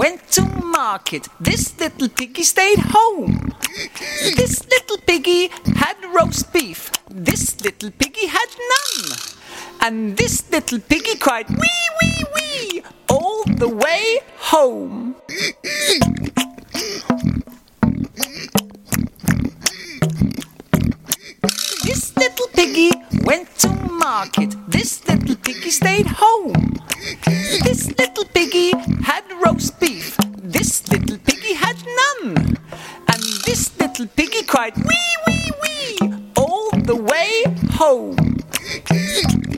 went to market. This little piggy stayed home. This little piggy had roast beef. This little piggy had none. And this little piggy cried, wee, wee, wee, all the way home. This little piggy went to market. This little piggy stayed home. This little piggy had roast beef. This little piggy had none. And this little piggy cried, wee, wee, wee, all the way home.